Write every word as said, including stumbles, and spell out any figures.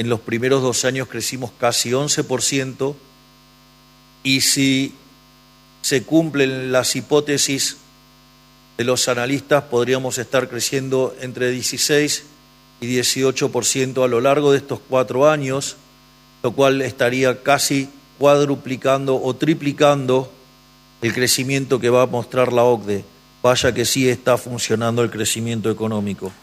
en los primeros dos años crecimos casi once por ciento, y si se cumplen las hipótesis de los analistas, podríamos estar creciendo entre dieciséis y dieciocho por ciento a lo largo de estos cuatro años, lo cual estaría casi cuadruplicando o triplicando el crecimiento que va a mostrar la O C D E. Vaya que sí está funcionando el crecimiento económico.